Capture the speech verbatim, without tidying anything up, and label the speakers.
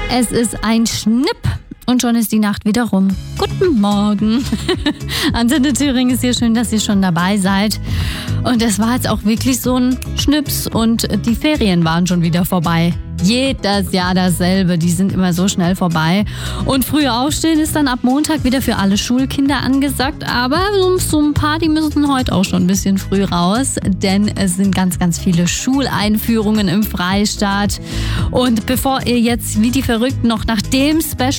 Speaker 1: Es ist ein Schnipp und schon ist die Nacht wieder rum. Guten Morgen. Antenne Thüringen ist hier, schön, dass ihr schon dabei seid. Und es war jetzt auch wirklich so ein Schnips und die Ferien waren schon wieder vorbei. Jedes Jahr dasselbe, die sind immer so schnell vorbei. Und früh aufstehen ist dann ab Montag wieder für alle Schulkinder angesagt. Aber so ein paar, die müssen heute auch schon ein bisschen früh raus. Denn es sind ganz, ganz viele Schuleinführungen im Freistaat. Und bevor ihr jetzt wie die Verrückten noch nach dem Special